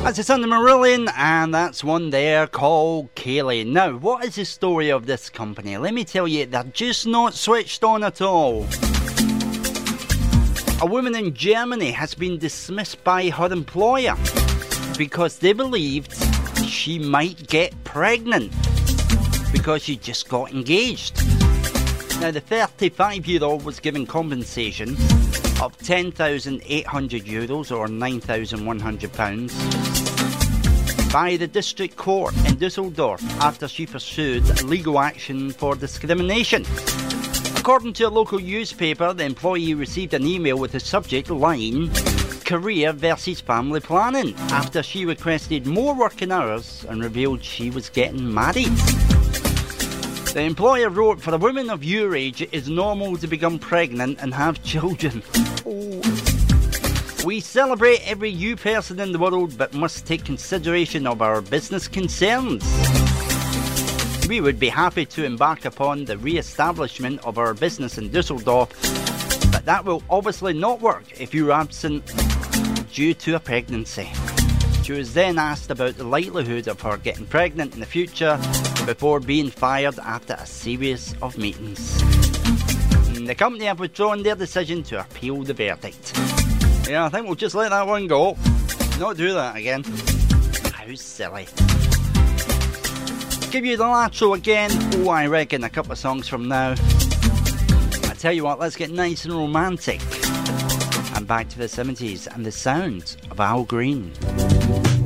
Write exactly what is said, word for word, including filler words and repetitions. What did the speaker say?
That's a Sunday Marillion, and that's one there called Kaylee. Now, what is the story of this company? Let me tell you, they're just not switched on at all. A woman in Germany has been dismissed by her employer because they believed she might get pregnant because she just got engaged. Now, the thirty-five-year-old was given compensation of ten thousand eight hundred euros or nine thousand one hundred pounds by the district court in Dusseldorf after she pursued legal action for discrimination. According to a local newspaper, the employee received an email with the subject line career versus family planning after she requested more working hours and revealed she was getting married. The employer wrote, for a woman of your age, it is normal to become pregnant and have children. Oh. We celebrate every new person in the world, but must take consideration of our business concerns. We would be happy to embark upon the re-establishment of our business in Dusseldorf, but that will obviously not work if you're absent due to a pregnancy. She was then asked about the likelihood of her getting pregnant in the future before being fired after a series of meetings. The company have withdrawn their decision to appeal the verdict. Yeah, I think we'll just let that one go. Not do that again. How silly. Give you the Lasso again. Oh, I reckon a couple of songs from now. I tell you what, let's get nice and romantic. And back to the seventies and the sounds of Al Green.